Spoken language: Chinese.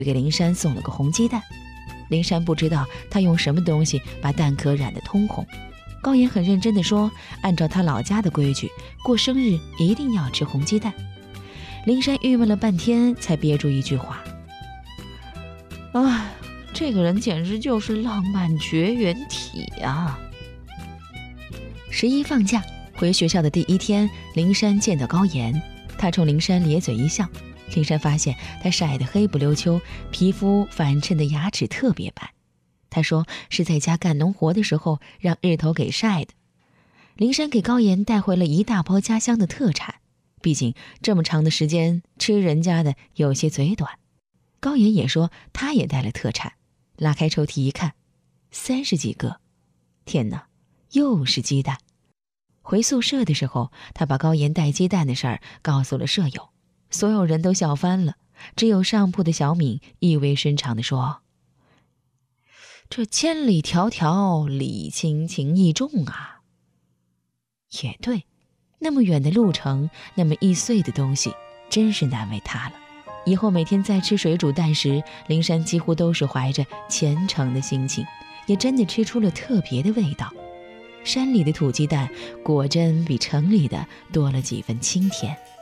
给灵山送了个红鸡蛋。灵山不知道他用什么东西把蛋壳染得通红。高岩很认真地说，按照他老家的规矩，过生日一定要吃红鸡蛋。灵山郁闷了半天，才憋住一句话：哎，这个人简直就是浪漫绝缘体啊。11放假回学校的第一天，灵山见到高岩，他冲灵山咧嘴一笑。灵山发现他晒得黑不溜秋，皮肤反衬的牙齿特别白。他说是在家干农活的时候让日头给晒的。灵山给高岩带回了一大包家乡的特产，毕竟这么长的时间吃人家的有些嘴短。高岩也说他也带了特产，拉开抽屉一看，30几个。天哪，又是鸡蛋。回宿舍的时候，他把高岩带鸡蛋的事儿告诉了舍友，所有人都笑翻了，只有上铺的小敏意味深长地说：这千里迢迢，礼轻情意重啊。也对，那么远的路程，那么易碎的东西，真是难为他了。以后每天在吃水煮蛋时，灵山几乎都是怀着虔诚的心情，也真的吃出了特别的味道。山里的土鸡蛋果真比城里的多了几分清甜。